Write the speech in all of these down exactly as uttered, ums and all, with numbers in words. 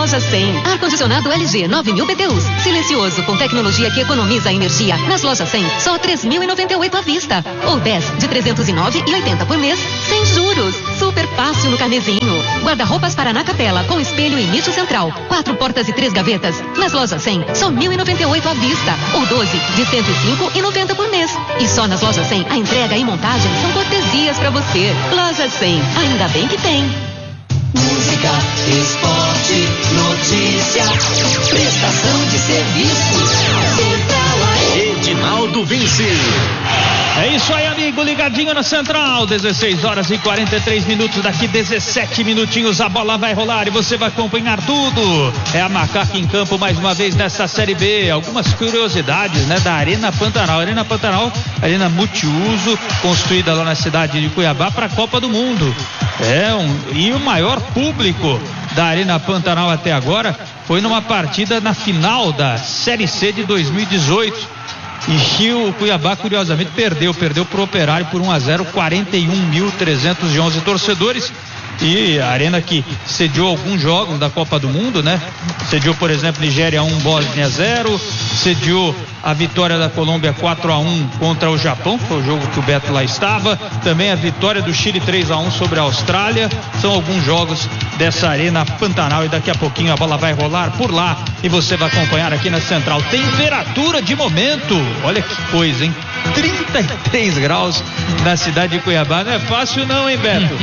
Loja cem. Ar-condicionado L G nove mil B T Us. Silencioso com tecnologia que economiza energia. Nas Lojas cem, só três mil e noventa e oito à vista. Ou dez de trezentos e nove e oitenta por mês, sem juros. Super fácil no carnezinho. Guarda-roupas Paraná Capela com espelho e nicho central. Quatro portas e três gavetas. Nas Lojas cem, só mil e noventa e oito à vista. Ou doze de cento e cinco e noventa por mês. E só nas Lojas cem, a entrega e montagem são cortesias pra você. Lojas cem, ainda bem que tem. Música, esporte, notícia, prestação de serviços. Central aí. Edinaldo Vinci. É isso aí, amigo, ligadinho na Central, dezesseis horas e quarenta e três minutos, daqui dezessete minutinhos a bola vai rolar e você vai acompanhar tudo. É a Macaca em campo mais uma vez nesta Série B, algumas curiosidades, né, da Arena Pantanal. Arena Pantanal, arena multiuso, construída lá na cidade de Cuiabá para a Copa do Mundo. É, um, e o maior público da Arena Pantanal até agora foi numa partida na final da Série C de dois mil e dezoito. E o Cuiabá, curiosamente, perdeu, perdeu pro Operário por um a zero, quarenta e um mil trezentos e onze torcedores. E a arena que sediou alguns jogos da Copa do Mundo, né? Sediou, por exemplo, Nigéria um, Bósnia zero, sediou a vitória da Colômbia quatro a um contra o Japão, foi o jogo que o Beto lá estava, também a vitória do Chile três a um sobre a Austrália. São alguns jogos dessa Arena Pantanal e daqui a pouquinho a bola vai rolar por lá e você vai acompanhar aqui na Central. Temperatura de momento, olha que coisa, hein? trinta e três graus na cidade de Cuiabá, não é fácil não, hein, Beto?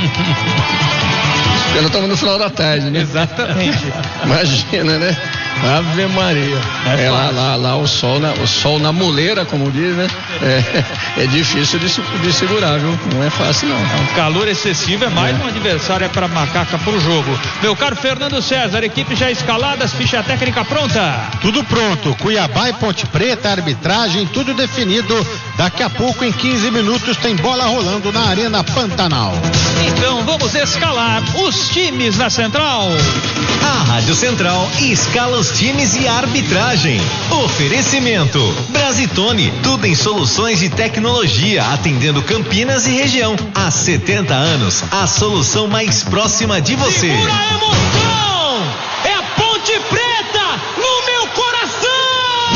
Nós estamos no final da tarde, né? Exatamente. Imagina, né? Ave Maria. É, é lá, lá, lá o sol na, o sol na muleira, como diz, né? É, é difícil de, de segurar, viu? Não é fácil, não. É um calor excessivo, é mais é. um adversário para a Macaca pro jogo. Meu caro Fernando César, equipe já escalada, ficha técnica pronta? Tudo pronto. Cuiabá e Ponte Preta, arbitragem, tudo definido. Daqui a pouco, em quinze minutos, tem bola rolando na Arena Pantanal. Então vamos escalar os times na Central. A Rádio Central escala os times e a arbitragem. Oferecimento Brasitone, tudo em soluções de tecnologia, atendendo Campinas e região. Há setenta anos, a solução mais próxima de você. Segura a emoção! É a Ponte Preta no meu coração!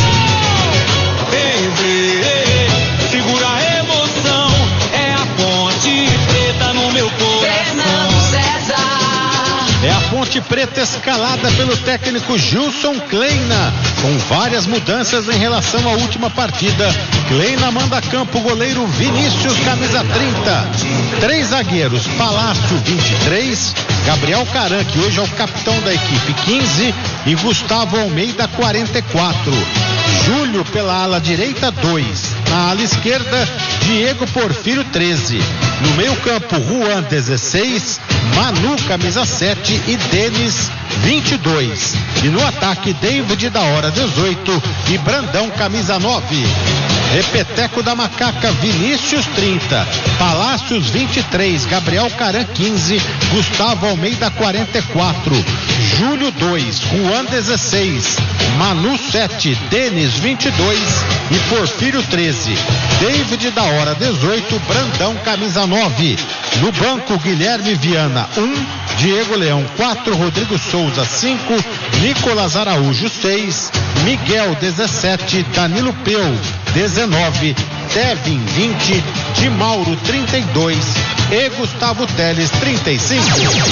Ei, segura a emoção, é a Ponte Preta no meu coração. É a Ponte Preta escalada pelo técnico Gilson Kleina, com várias mudanças em relação à última partida. Kleina manda a campo o goleiro Vinícius, camisa trinta. Três zagueiros, Palácio, vinte e três, Gabriel Caran, que hoje é o capitão da equipe, quinze, e Gustavo Almeida, quarenta e quatro. Júlio pela ala direita, dois. Na ala esquerda, Diego Porfírio, treze. No meio campo, Juan, dezesseis, Manu, camisa sete e Denis, vinte e dois. E no ataque, David da hora, dezoito e Brandão, camisa nove. Repeteco da Macaca, Vinícius, trinta, Palácios, vinte e três, Gabriel Caran, quinze, Gustavo Almeida, quarenta e quatro, Júlio, dois, Juan, dezesseis, Manu, sete, Denis, vinte e dois e Porfírio, treze. David da hora, dezoito, Brandão, camisa nove. No banco, Guilherme Viana, um, Diego Leão, quatro, Rodrigo Souza, cinco, Nicolas Araújo, seis, Miguel, dezessete, Danilo Peu, dezenove, Devin, vinte, de Mauro, trinta e dois e Gustavo Teles, trinta e cinco.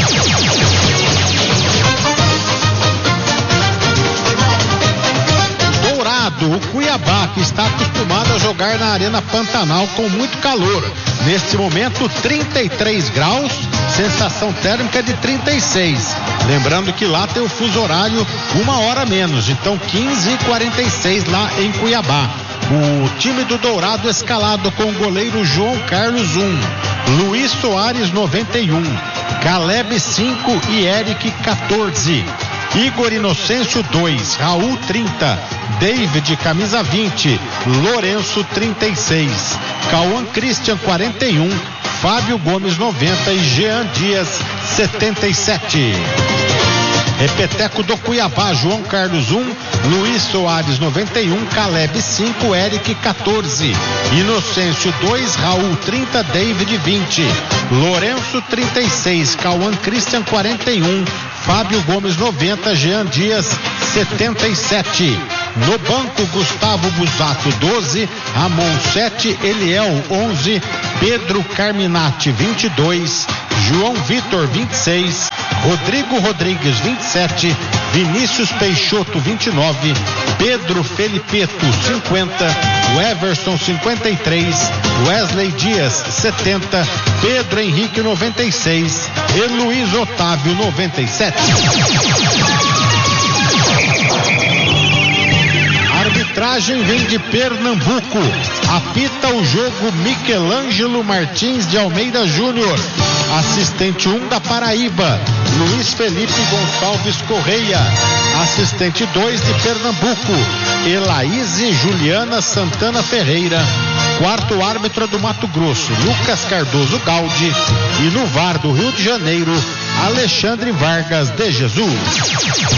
Dourado, o Cuiabá, que está acostumado a jogar na Arena Pantanal com muito calor. Neste momento, trinta e três graus, sensação térmica de trinta e seis. Lembrando que lá tem o fuso horário uma hora menos, então quinze e quarenta e seis lá em Cuiabá. O time do Dourado escalado com o goleiro João Carlos, um, Luiz Soares, noventa e um, Caleb, cinco e Eric, quatorze. Igor Inocêncio, dois, Raul, trinta, David, camisa vinte, Lourenço, trinta e seis, Cauã Christian, quarenta e um, Fábio Gomes, noventa e Jean Dias, setenta e sete. Repeteco do Cuiabá, João Carlos um, Luiz Soares noventa e um, Caleb cinco, Eric quatorze, Inocêncio dois, Raul trinta, David vinte, Lourenço trinta e seis, Cauã Christian quarenta e um, Fábio Gomes noventa, Jean Dias setenta e sete. No banco, Gustavo Busato doze, Ramon sete, Eliel onze, Pedro Carminati vinte e dois, João Vitor vinte e seis, Rodrigo Rodrigues vinte e sete, Vinícius Peixoto vinte e nove, Pedro Felipeto cinquenta, Everson cinquenta e três, Wesley Dias setenta, Pedro Henrique noventa e seis e Luiz Otávio noventa e sete. Arbitragem vem de Pernambuco. Apita o jogo Michelangelo Martins de Almeida Júnior. Assistente um da Paraíba, Luiz Felipe Gonçalves Correia. Assistente dois de Pernambuco, Elaíse Juliana Santana Ferreira. Quarto árbitro do Mato Grosso, Lucas Cardoso Gaudi. E no V A R do Rio de Janeiro, Alexandre Vargas de Jesus.